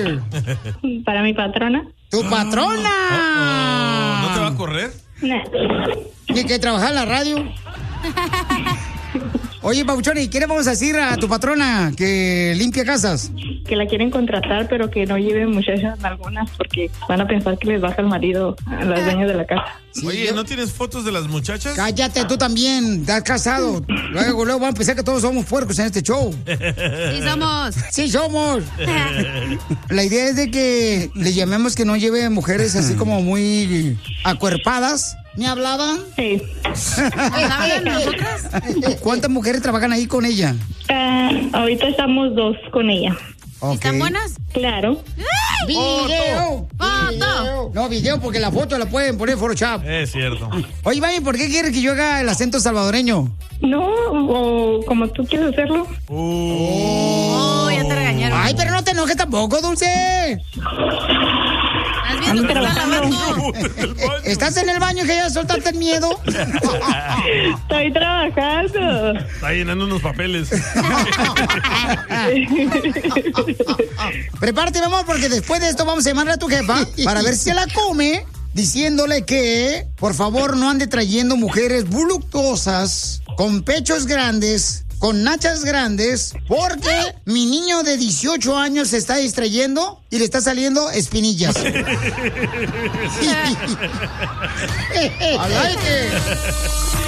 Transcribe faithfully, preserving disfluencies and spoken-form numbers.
mujer? Para mi patrona. ¡Tu patrona! Oh, oh. ¿No te va a correr? No. ¿Y que trabaja en la radio? Oye, Pabuchón, ¿y qué le vamos a decir a tu patrona que limpia casas? Que la quieren contratar, pero que no lleven muchachas algunas porque van a pensar que les baja el marido a las dueñas de la casa. Sí, Oye, yo- ¿no tienes fotos de las muchachas? Cállate, tú también, estás casado. Luego, luego van a pensar que todos somos puercos en este show. Sí somos. Sí somos. La idea es de que le llamemos que no lleve mujeres así como muy acuerpadas. ¿Me hablaban? Sí. ¿Hablan nosotras? ¿Cuántas mujeres trabajan ahí con ella? Ah, ahorita estamos dos con ella. Ok. ¿Están buenas? Claro. ¡Video! ¡Foto! Video. No, video, porque la foto la pueden poner en Photoshop. Es cierto. Oye, Vaya, ¿por qué quieres que yo haga el acento salvadoreño? No, o como tú quieres hacerlo. Oh, ya te regañaron. Ay, pero no te enojes tampoco, Dulce. ¿Estás viendo que está lavando? ¿Estás en el baño que ya soltaste el miedo? Estoy trabajando. Está llenando unos papeles. Prepárate, mi amor, porque después de esto vamos a llamarle a tu jefa para ver si se la come, diciéndole que, por favor, no ande trayendo mujeres voluptuosas, con pechos grandes, con nachas grandes, porque mi niño de dieciocho años se está distrayendo y le está saliendo espinillas. I like it.